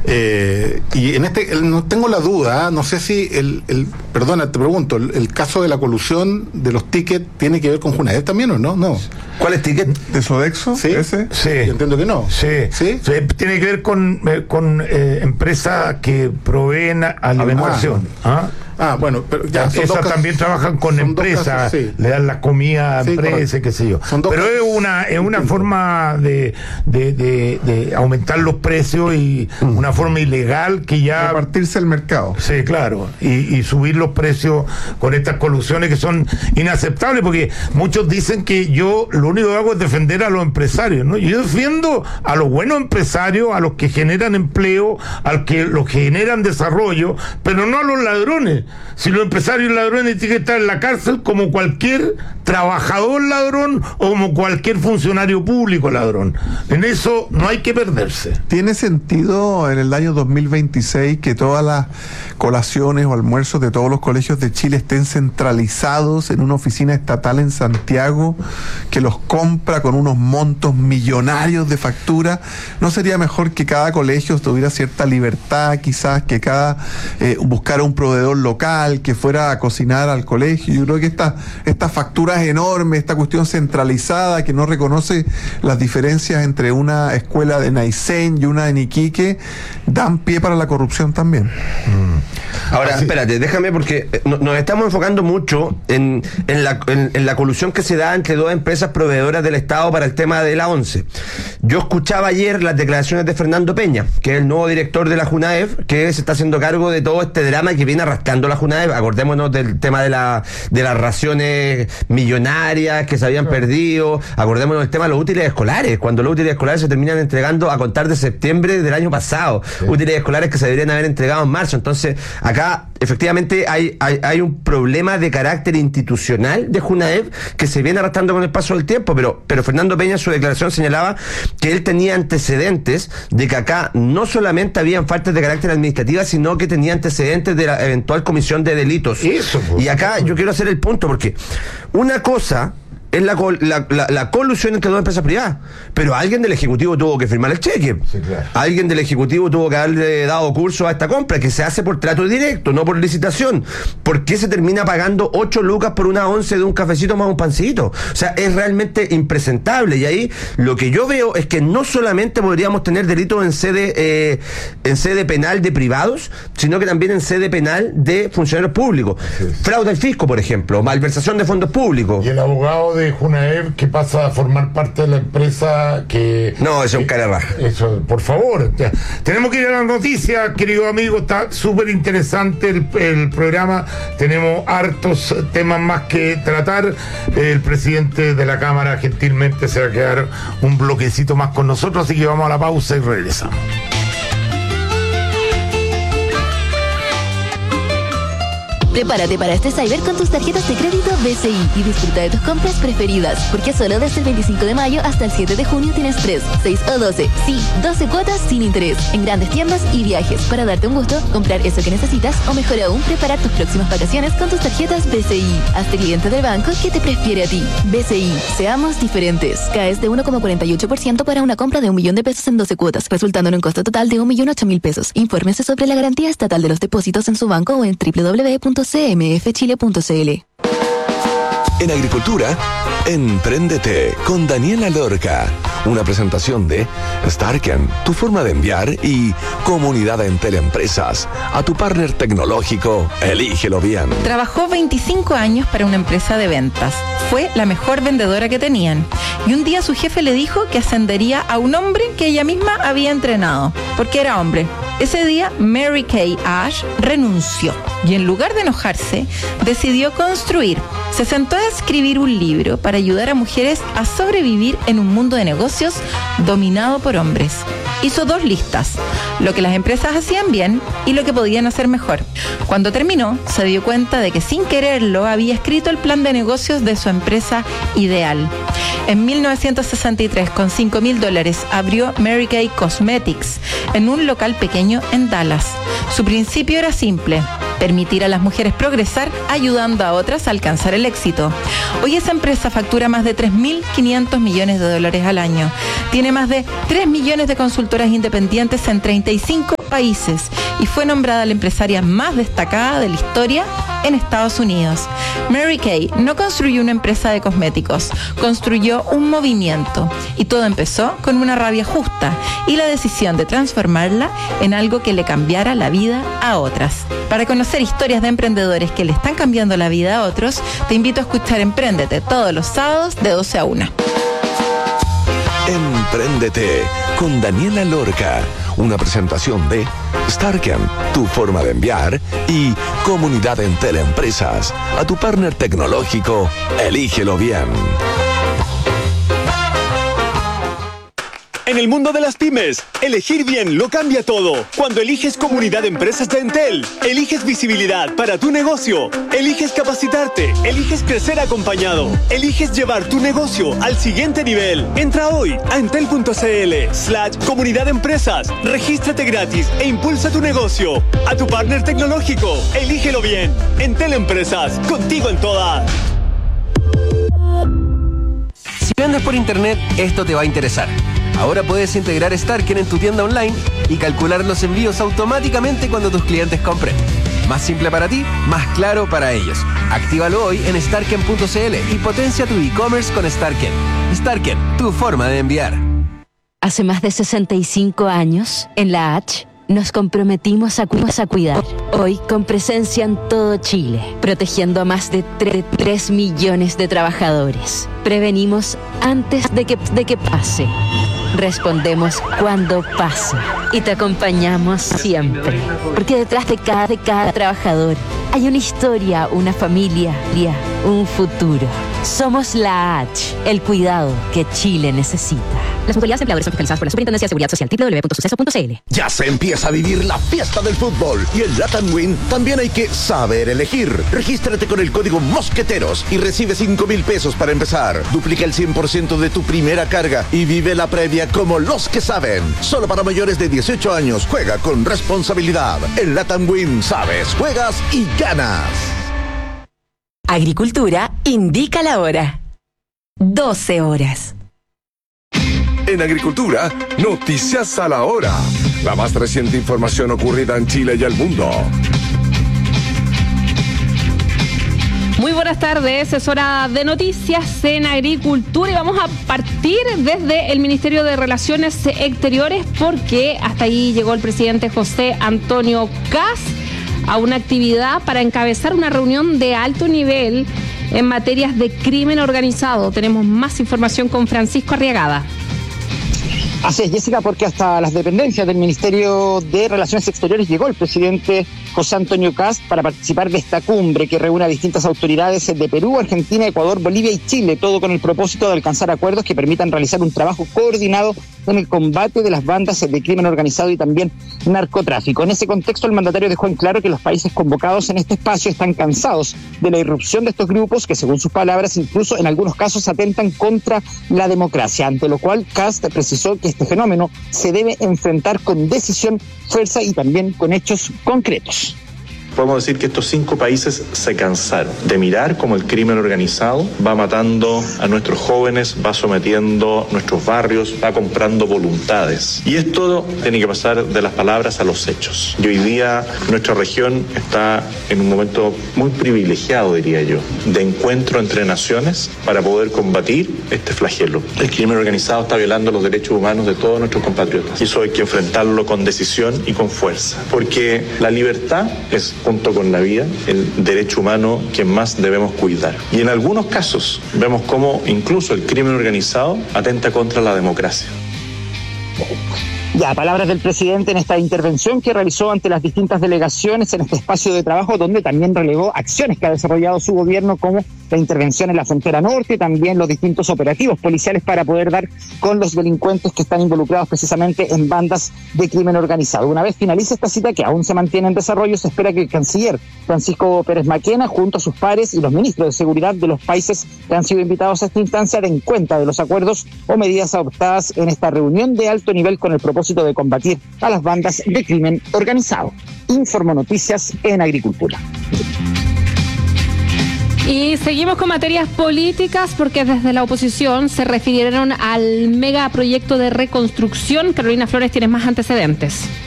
Y no tengo la duda, no sé si perdona, te pregunto, el caso de la colusión de los tickets tiene que ver con Junaed también, ¿o no? No. ¿Cuál es ticket? ¿De Sodexo? ¿Sí? ¿Ese? Sí. Yo entiendo que no. Sí. ¿Sí? Sí, tiene que ver con empresas que proveen alimentación. Bueno, pero ya esas también trabajan con empresas, sí. Le dan la comida a empresas, correcto. qué sé yo. Pero es una forma de aumentar los precios y una forma ilegal que ya... Repartirse el mercado. Sí, claro. Y subir los precios con estas colusiones que son inaceptables, porque muchos dicen que yo lo único que hago es defender a los empresarios, ¿no? Yo defiendo a los buenos empresarios, a los que generan empleo, los que generan desarrollo, pero no a los ladrones. Si los empresarios ladrones tienen que estar en la cárcel como cualquier trabajador ladrón o como cualquier funcionario público ladrón. En eso no hay que perderse. ¿Tiene sentido en el año 2026 que todas las colaciones o almuerzos de todos los colegios de Chile estén centralizados en una oficina estatal en Santiago que los compra con unos montos millonarios de factura? ¿No sería mejor que cada colegio tuviera cierta libertad, quizás que cada buscara un proveedor local que fuera a cocinar al colegio? Yo creo que estas facturas enormes, esta cuestión centralizada que no reconoce las diferencias entre una escuela de Naisén y una en Iquique, dan pie para la corrupción también. Ahora, espérate, déjame, porque nos estamos enfocando mucho en la colusión que se da entre dos empresas proveedoras del Estado para el tema de la ONCE. Yo escuchaba ayer las declaraciones de Fernando Peña, que es el nuevo director de la Junaed, que se está haciendo cargo de todo este drama que viene arrastrando la Junaed. Acordémonos del tema de las raciones millonarias que se habían perdido. Acordémonos del tema de los útiles escolares, cuando los útiles escolares se terminan entregando a contar de septiembre del año pasado. Útiles escolares que se deberían haber entregado en marzo. Entonces, acá efectivamente hay un problema de carácter institucional de Junaed que se viene arrastrando con el paso del tiempo, pero Fernando Peña en su declaración señalaba que él tenía antecedentes de que acá no solamente habían faltas de carácter administrativa, sino que tenía antecedentes de la eventual comisión de delitos. Y acá yo quiero hacer el punto, porque una cosa es la colusión entre dos empresas privadas, pero alguien del Ejecutivo tuvo que firmar el cheque. Sí, claro. Alguien del Ejecutivo tuvo que haberle dado curso a esta compra, que se hace por trato directo, no por licitación. ¿Por qué se termina pagando 8 lucas por una once de un cafecito más un pancito? O sea, es realmente impresentable. Y ahí lo que yo veo es que no solamente podríamos tener delitos en sede penal de privados, sino que también en sede penal de funcionarios públicos. Fraude al fisco, por ejemplo, malversación de fondos públicos. Y el abogado de Junaed que pasa a formar parte de la empresa que... No, eso es un cara raja. Eso, por favor. Ya. Tenemos que ir a la noticia, querido amigo. Está súper interesante el programa. Tenemos hartos temas más que tratar. El presidente de la Cámara gentilmente se va a quedar un bloquecito más con nosotros, así que vamos a la pausa y regresamos. Prepárate para este Cyber con tus tarjetas de crédito BCI y disfruta de tus compras preferidas, porque solo desde el 25 de mayo hasta el 7 de junio tienes 3, 6 o 12, sí, 12 cuotas sin interés en grandes tiendas y viajes para darte un gusto, comprar eso que necesitas o mejor aún, preparar tus próximas vacaciones con tus tarjetas BCI. Hazte cliente del banco que te prefiere a ti. BCI, seamos diferentes. CAES de 1,48% para una compra de 1 millón de pesos en 12 cuotas, resultando en un costo total de 1.008.000 pesos. Infórmese sobre la garantía estatal de los depósitos en su banco o en www.cmfchile.cl. En Agricultura, Empréndete con Daniela Lorca. Una presentación de Starken, tu forma de enviar, y Comunidad Entel Empresas. A tu partner tecnológico, elígelo bien. Trabajó 25 años para una empresa de ventas. Fue la mejor vendedora que tenían. Y un día su jefe le dijo que ascendería a un hombre que ella misma había entrenado, porque era hombre. Ese día, Mary Kay Ash renunció y en lugar de enojarse, decidió construir. Se sentó a escribir un libro para ayudar a mujeres a sobrevivir en un mundo de negocios dominado por hombres. Hizo 2 listas, lo que las empresas hacían bien y lo que podían hacer mejor. Cuando terminó, se dio cuenta de que sin quererlo había escrito el plan de negocios de su empresa ideal. En 1963, con $5,000, abrió Mary Kay Cosmetics en un local pequeño en Dallas. Su principio era simple: permitir a las mujeres progresar ayudando a otras a alcanzar el éxito. Hoy esa empresa factura más de $3.500 millones al año. Tiene más de 3 millones de consultoras independientes en 35 países y fue nombrada la empresaria más destacada de la historia en Estados Unidos. Mary Kay no construyó una empresa de cosméticos, construyó un movimiento, y todo empezó con una rabia justa y la decisión de transformarla en algo que le cambiara la vida a otras. Para conocer historias de emprendedores que le están cambiando la vida a otros, te invito a escuchar Empréndete todos los sábados de 12 a 1. Empréndete con Daniela Lorca, una presentación de Starken, tu forma de enviar, y Comunidad Entel Empresas. A tu partner tecnológico, elígelo bien. En el mundo de las pymes, elegir bien lo cambia todo. Cuando eliges Comunidad de Empresas de Entel, eliges visibilidad para tu negocio, eliges capacitarte, eliges crecer acompañado, eliges llevar tu negocio al siguiente nivel. Entra hoy a entel.cl/Comunidad de Empresas, regístrate gratis e impulsa tu negocio. A tu partner tecnológico, elígelo bien. Entel Empresas, contigo en todas. Si vendes por internet, esto te va a interesar. Ahora puedes integrar Starken en tu tienda online y calcular los envíos automáticamente cuando tus clientes compren. Más simple para ti, más claro para ellos. Actívalo hoy en starken.cl y potencia tu e-commerce con Starken. Starken, tu forma de enviar. Hace más de 65 años, en la H, nos comprometimos a cuidar. Hoy, con presencia en todo Chile, protegiendo a más de 3 millones de trabajadores. Prevenimos antes de que pase. Respondemos cuando pase. Y te acompañamos siempre. Porque detrás de cada trabajador hay una historia, una familia, un futuro. Somos la H, el cuidado que Chile necesita. Las mutualidades empleadores son fiscalizadas por la Superintendencia de Seguridad Social, www.suceso.cl. Ya se empieza a vivir la fiesta del fútbol y en Latam Win también hay que saber elegir. Regístrate con el código Mosqueteros y recibe 5,000 pesos para empezar. Duplica el 100% de tu primera carga y vive la previa como los que saben. Solo para mayores de 18 años. Juega con responsabilidad. En Latam Win sabes, juegas y ganas. Agricultura indica la hora. 12 horas. En Agricultura, noticias a la hora. La más reciente información ocurrida en Chile y el mundo. Muy buenas tardes, es hora de noticias en Agricultura y vamos a partir desde el Ministerio de Relaciones Exteriores porque hasta ahí llegó el presidente José Antonio Kast a una actividad para encabezar una reunión de alto nivel en materias de crimen organizado. Tenemos más información con Francisco Arriagada. Así es, Jessica, porque hasta las dependencias del Ministerio de Relaciones Exteriores llegó el presidente José Antonio Kast para participar de esta cumbre que reúne a distintas autoridades de Perú, Argentina, Ecuador, Bolivia y Chile, todo con el propósito de alcanzar acuerdos que permitan realizar un trabajo coordinado en el combate de las bandas de crimen organizado y también narcotráfico. En ese contexto, el mandatario dejó en claro que los países convocados en este espacio están cansados de la irrupción de estos grupos que, según sus palabras, incluso en algunos casos atentan contra la democracia, ante lo cual Kast precisó que este fenómeno se debe enfrentar con decisión, fuerza y también con hechos concretos. Podemos decir que estos 5 países se cansaron de mirar cómo el crimen organizado va matando a nuestros jóvenes, va sometiendo nuestros barrios, va comprando voluntades. Y esto tiene que pasar de las palabras a los hechos. Y hoy día nuestra región está en un momento muy privilegiado, diría yo, de encuentro entre naciones para poder combatir este flagelo. El crimen organizado está violando los derechos humanos de todos nuestros compatriotas. Y eso hay que enfrentarlo con decisión y con fuerza. Porque la libertad es, junto con la vida, el derecho humano que más debemos cuidar. Y en algunos casos vemos cómo incluso el crimen organizado atenta contra la democracia. Ya, palabras del presidente en esta intervención que realizó ante las distintas delegaciones en este espacio de trabajo, donde también relevó acciones que ha desarrollado su gobierno, como la intervención en la frontera norte, también los distintos operativos policiales para poder dar con los delincuentes que están involucrados precisamente en bandas de crimen organizado. Una vez finalice esta cita, que aún se mantiene en desarrollo, se espera que el canciller Francisco Pérez Maquena, junto a sus pares y los ministros de seguridad de los países que han sido invitados a esta instancia, den cuenta de los acuerdos o medidas adoptadas en esta reunión de alto nivel con el propósito de combatir a las bandas de crimen organizado. Informo Noticias en Agricultura. Y seguimos con materias políticas porque desde la oposición se refirieron al megaproyecto de reconstrucción. Carolina Flores, tienes más antecedentes.